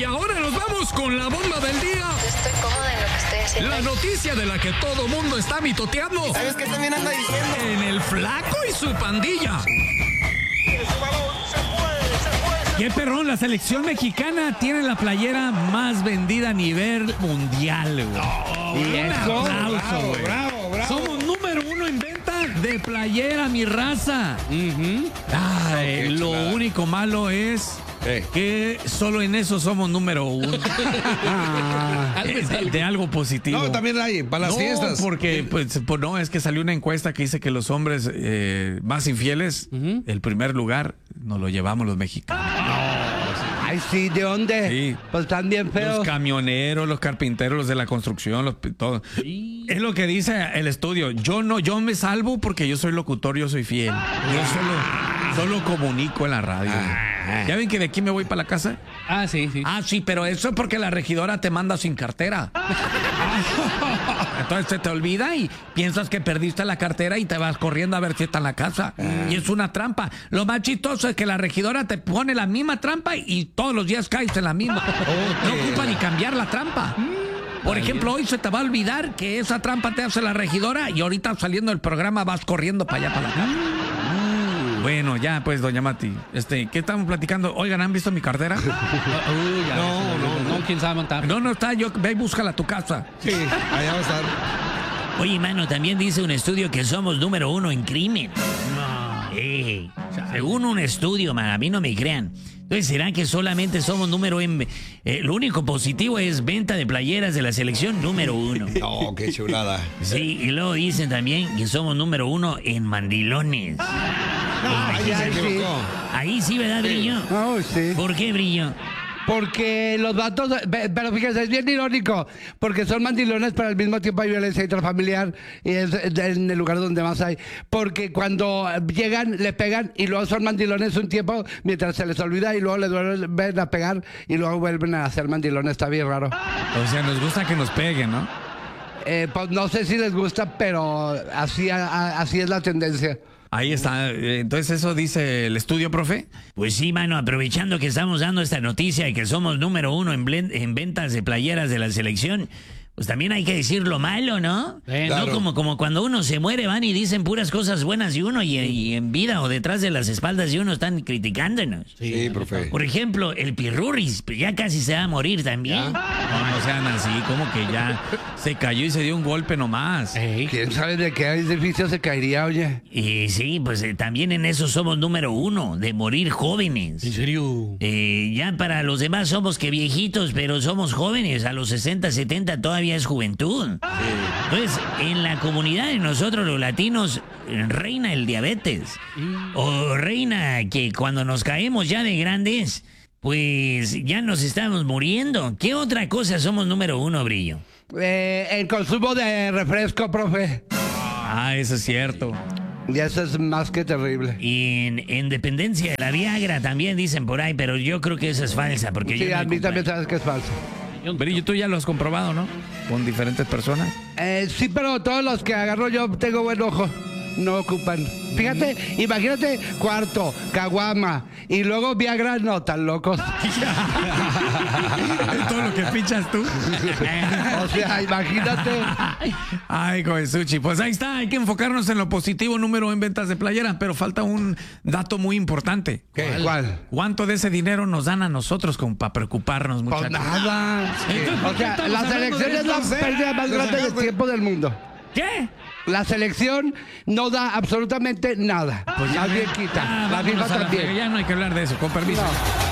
Y ahora nos vamos con la bomba del día. Estoy cómoda en lo que estoy haciendo. La noticia de la que todo mundo está mitoteando. ¿Sabes qué también anda diciendo? En el Flaco y su pandilla. Qué perrón, la selección mexicana tiene la playera más vendida a nivel mundial, güey. ¿Y eso? Aplauso, güey. Bravo. Somos número 1 en venta de playera, mi raza. Ay, lo único malo es que solo en eso somos número 1. De algo positivo. No, también hay, para las fiestas. Porque, pues, no, es que salió una encuesta que dice que los hombres más infieles, el primer lugar, nos lo llevamos los mexicanos. Ay, sí, ¿de dónde? Sí. Pues están bien feos. Los camioneros, los carpinteros, los de la construcción, todo. Es lo que dice el estudio. Yo me salvo porque yo soy locutor, yo soy fiel. Yo solo comunico en la radio. ¿Ya ven que de aquí me voy para la casa? Ah, sí. Ah, sí, pero eso es porque la regidora te manda sin cartera. Entonces se te olvida y piensas que perdiste la cartera y te vas corriendo a ver si está en la casa. Y es una trampa. Lo más chistoso es que la regidora te pone la misma trampa y todos los días caes en la misma. No ocupa ni cambiar la trampa. Por ejemplo, hoy se te va a olvidar que esa trampa te hace la regidora y ahorita saliendo del programa vas corriendo para allá, para la casa. Bueno, ya pues, doña Mati, ¿qué estamos platicando? Oigan, ¿han visto mi cartera? No, quién sabe montar. No está, ve y búscala a tu casa. Sí, allá va a estar. Oye, mano, también dice un estudio que somos número 1 en crimen. Según un estudio, man, a mí no me crean. Entonces, ¿será que solamente somos número en... lo único positivo es venta de playeras de la selección número 1. No, qué chulada. Sí, y luego dicen también que somos número 1 en mandilones. Se equivocó. Ahí sí, ¿verdad, Brillo? Oh, sí. ¿Por qué, Brillo? Porque los vatos, pero fíjense, es bien irónico, porque son mandilones, pero al mismo tiempo hay violencia intrafamiliar y es en el lugar donde más hay. Porque cuando llegan, le pegan y luego son mandilones un tiempo mientras se les olvida y luego les vuelven a pegar y luego vuelven a ser mandilones. Está bien raro. O sea, nos gusta que nos peguen, ¿no? Pues no sé si les gusta, pero así es la tendencia. Ahí está. Entonces, ¿eso dice el estudio, profe? Pues sí, mano, aprovechando que estamos dando esta noticia y que somos número 1 en ventas de playeras de la selección, pues también hay que decir lo malo, ¿no? Claro. No como cuando uno se muere, van y dicen puras cosas buenas de uno y en vida o detrás de las espaldas de uno están criticándonos. Sí, profe. Por ejemplo, el Pirurris, pues ya casi se va a morir también. No sean así, como que ya se cayó y se dio un golpe nomás. ¿Quién sabe de qué edificio se caería, oye? Y sí, pues también en eso somos número 1, de morir jóvenes. ¿En serio? Ya para los demás somos que viejitos, pero somos jóvenes. A los 60, 70 todavía es juventud. Entonces, en la comunidad de nosotros los latinos reina el diabetes. O reina que cuando nos caemos ya de grandes, pues ya nos estamos muriendo. ¿Qué otra cosa somos número 1, Brillo? El consumo de refresco, profe. Ah, eso es cierto. Y eso es más que terrible. Y en dependencia de la Viagra también dicen por ahí, pero yo creo que esa es falsa. Porque Sí, yo no a he mí también comprado. sabes que es falso. Pero tú ya lo has comprobado, ¿no? Con diferentes personas. Sí, pero todos los que agarro yo tengo buen ojo. No ocupan. Fíjate, imagínate cuarto, caguama y luego Viagra, no tan locos. Todo lo que pinchas tú. O sea, imagínate. Ay, Goesuchi. Pues ahí está, hay que enfocarnos en lo positivo, número en ventas de playera, pero falta un dato muy importante. ¿Cuál? ¿Cuánto de ese dinero nos dan a nosotros como para preocuparnos, Pues muchachos? nada. O sea, la selección es la pérdida más grande del tiempo del mundo. ¿Qué? La selección no da absolutamente nada. Pues más bien quita. La vámonos FIFA a la también. frega, ya no hay que hablar de eso, con permiso. No.